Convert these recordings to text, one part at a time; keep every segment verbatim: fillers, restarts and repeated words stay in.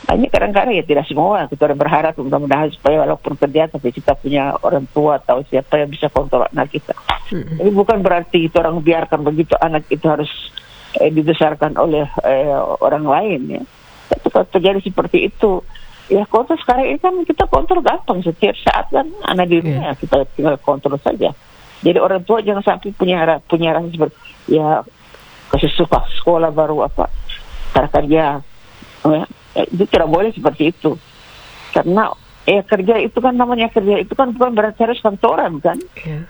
Hanya kadang-kadang ya tidak semua kita berharap mudah-mudahan supaya walaupun kerja tapi kita punya orang tua atau siapa yang bisa kontrol anak kita. Mm-hmm. Jadi bukan berarti kita orang biarkan begitu anak itu harus eh, dibesarkan oleh eh, orang lain ya. Itu kalau terjadi seperti itu ya kontrol sekarang ini kan kita kontrol gampang setiap saat kan anak di rumah yeah. Kita tinggal kontrol saja. Jadi orang tua jangan sampai punya punya rasa seperti ya kasih suka sekolah baru apa kerja ya. Itu tidak boleh seperti itu karena eh kerja itu kan namanya kerja itu kan bukan berarti harus kantoran kan yeah.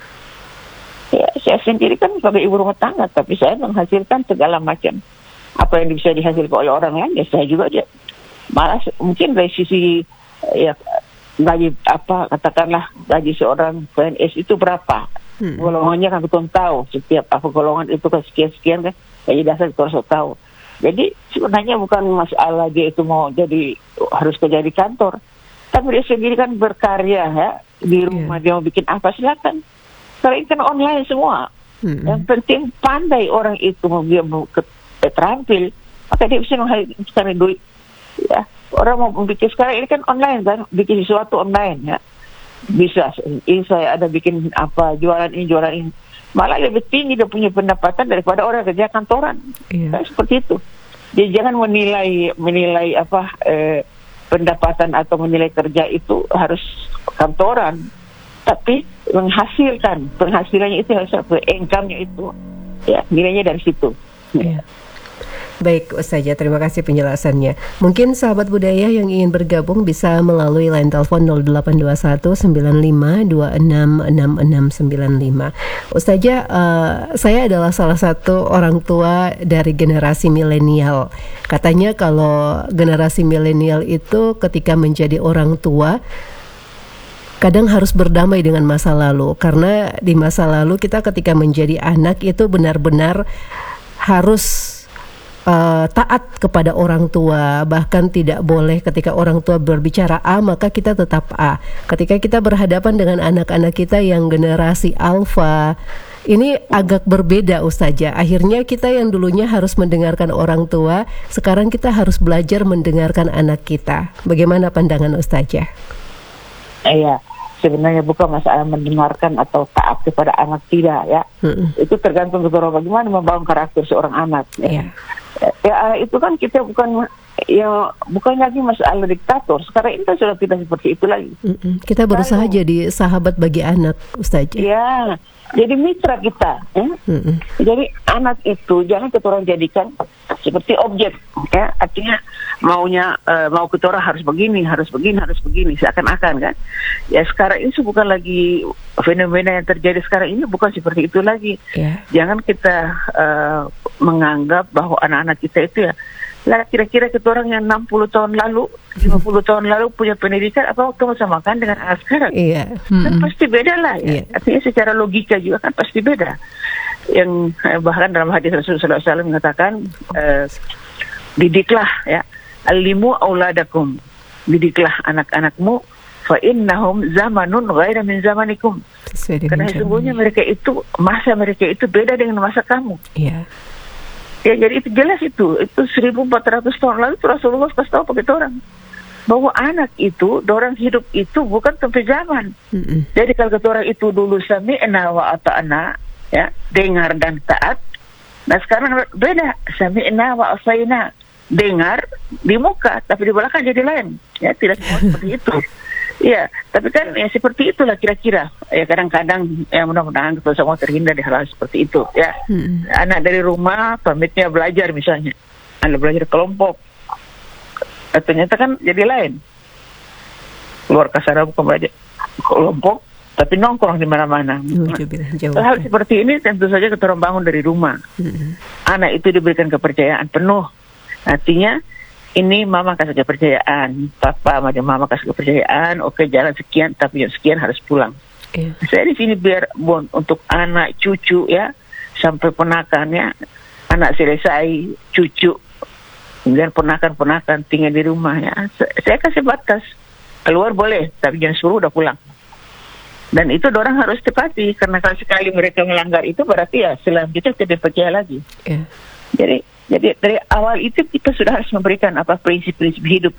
Ya saya sendiri kan sebagai ibu rumah tangga tapi saya menghasilkan segala macam apa yang bisa dihasilkan oleh orang lain ya saya juga aja malah mungkin dari sisi ya gaji apa katakanlah gaji seorang P N S itu berapa hmm. golongannya kan kita tahu setiap apa golongan itu kan sekian-sekian kan jadi dasar kita harus tahu. Jadi sebenarnya bukan masalah dia itu mau jadi harus kerja di kantor, tapi dia sendiri kan berkarya ya di rumah yeah. Dia mau bikin apa silakan. Sekarang kan online semua. Mm-hmm. Yang penting pandai orang itu mau dia mau ke, terampil, maka dia bisa menghasilkan duit. Ya orang mau bikin sekarang ini kan online kan bikin sesuatu online ya bisa. Ini saya ada bikin apa jualan ini jualan ini. Malah lebih tinggi dia punya pendapatan daripada orang kerja kantoran. Iya. Kan seperti itu. Jadi jangan menilai menilai apa eh, pendapatan atau menilai kerja itu harus kantoran, tapi menghasilkan penghasilannya itu harus income-nya itu ya nilainya dari situ. Iya. Baik Ustazah, terima kasih penjelasannya. Mungkin sahabat budaya yang ingin bergabung bisa melalui line telepon nol delapan dua satu sembilan lima dua enam enam enam sembilan lima. Ustazah, uh, saya adalah salah satu orang tua dari generasi milenial. Katanya kalau generasi milenial itu ketika menjadi orang tua kadang harus berdamai dengan masa lalu. Karena di masa lalu kita ketika menjadi anak itu benar-benar harus Uh, taat kepada orang tua, bahkan tidak boleh ketika orang tua berbicara A maka kita tetap A. Ketika kita berhadapan dengan anak-anak kita yang generasi alfa, ini agak berbeda Ustazah. Akhirnya kita yang dulunya harus mendengarkan orang tua, sekarang kita harus belajar mendengarkan anak kita. Bagaimana pandangan Ustazah? Iya, sebenarnya bukan masalah mendengarkan atau taat kepada anak tidak ya. Hmm. Itu tergantung kepada bagaimana membangun karakter seorang anak. Ya. Yeah. Ya itu kan kita bukan ya bukan lagi masalah diktator. Sekarang ini kan sudah tidak seperti itu lagi. Mm-mm. Kita berusaha Lalu, jadi sahabat bagi anak, Ustazah. Ya, jadi mitra kita. Ya? Jadi anak itu jangan kita orang jadikan seperti objek. Ya, artinya maunya uh, mau kita orang harus begini, harus begini, harus begini, seakan-akan kan. Ya sekarang ini bukan lagi fenomena yang terjadi sekarang ini bukan seperti itu lagi. Yeah. Jangan kita uh, menganggap bahwa anak-anak kita itu ya lah kira-kira kita orang yang enam puluh tahun lalu, lima puluh tahun lalu punya pendidikan apa waktu samakan dengan anak sekarang? Iya. Yeah. Kan pasti beda lah ya. Yeah. Artinya secara logika juga kan pasti beda. Yang eh, bahkan dalam hadis Rasulullah shallallahu alaihi wasallam mengatakan eh, didiklah ya alimu auladakum, didiklah anak-anakmu fa innahum zamanun ghaira min zamanikum. Karena sesungguhnya mereka itu masa mereka itu beda dengan masa kamu. Iya. Yeah. Ya jadi itu jelas itu itu seribu empat ratus tahun lalu Rasulullah kasih tahu begitu orang bahwa anak itu orang hidup itu bukan tempat zaman. Mm-mm. Jadi kalau kata orang itu dulu sami'na wa ata'na ya dengar dan taat. Nah sekarang beda sami'na wa asayna dengar di muka tapi di belakang jadi lain ya tidak semua seperti itu. Iya, tapi kan ya seperti itulah kira-kira. Ya kadang-kadang ya mudah-mudahan kita semua terhindar di hal-hal seperti itu. Ya, hmm. Anak dari rumah pamitnya belajar misalnya, anak belajar kelompok. Eh, ternyata kan jadi lain. Keluar kasar bukan belajar kelompok, tapi nongkrong di mana-mana. Nah, hal seperti ini tentu saja kita orang bangun dari rumah. Hmm. Anak itu diberikan kepercayaan penuh. Artinya ini mama kasih kepercayaan, papa macam mama kasih kepercayaan, oke jalan sekian, tapi yang sekian harus pulang. Yeah. Saya di sini biar bon untuk anak cucu ya, sampai ponakan ya, anak selesai cucu, kemudian ponakan-ponakan tinggal di rumah ya. Saya kasih batas, keluar boleh, tapi jangan suruh udah pulang. Dan itu orang harus tepati, karena kalau sekali mereka melanggar itu berarti ya selanjutnya tidak percaya lagi. Yeah. Jadi Jadi dari awal itu kita sudah harus memberikan apa prinsip-prinsip hidup